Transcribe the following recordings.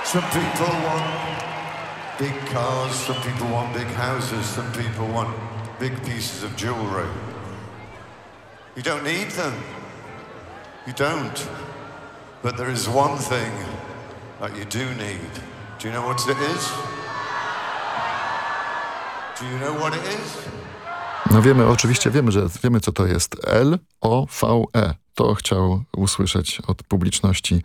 Some people want big cars, some people want big houses, some people want big pieces of jewelry. You don't need them. You don't. But there is one thing that you do need. Do you know what it is? Do you know what it is? No wiemy, oczywiście wiemy, co to jest. L-O-V-E. To chciał usłyszeć od publiczności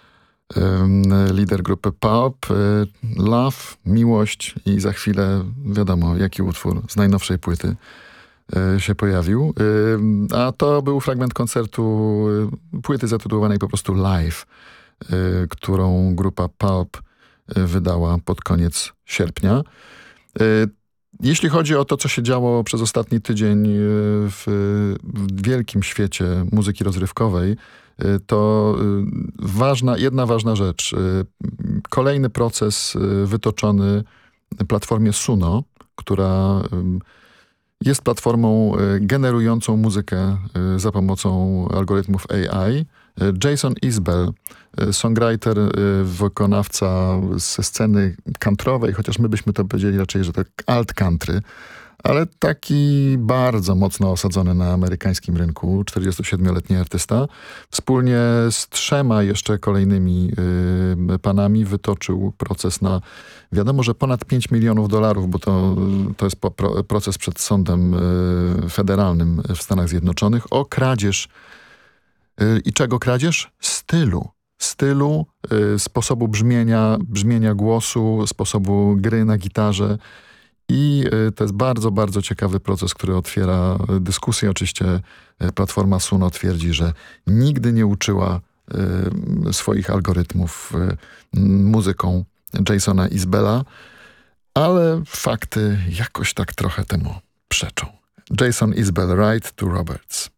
lider grupy Pulp. Love, miłość i za chwilę wiadomo, jaki utwór z najnowszej płyty się pojawił. A to był fragment koncertu płyty zatytułowanej po prostu Live, którą grupa Pulp wydała pod koniec sierpnia. Jeśli chodzi o to, co się działo przez ostatni tydzień w wielkim świecie muzyki rozrywkowej, to jedna ważna rzecz. Kolejny proces wytoczony platformie Suno, która jest platformą generującą muzykę za pomocą algorytmów AI. Jason Isbell, songwriter, wykonawca ze sceny countrowej, chociaż my byśmy to powiedzieli raczej, że to alt country, ale taki bardzo mocno osadzony na amerykańskim rynku, 47-letni artysta, wspólnie z 3 jeszcze kolejnymi panami wytoczył proces na, wiadomo, że ponad $5 milionów, bo to jest proces przed sądem federalnym w Stanach Zjednoczonych o kradzież. I czego kradzież? Stylu, sposobu brzmienia głosu, sposobu gry na gitarze. I to jest bardzo, bardzo ciekawy proces, który otwiera dyskusję. Oczywiście platforma Suno twierdzi, że nigdy nie uczyła swoich algorytmów muzyką Jasona Isbella, ale fakty jakoś tak trochę temu przeczą. Jason Isbell, Right to Roberts.